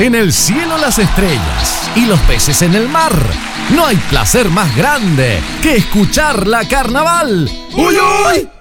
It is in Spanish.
en el cielo las estrellas y los peces en el mar. No hay placer más grande que escuchar la carnaval. ¡Uy, uy!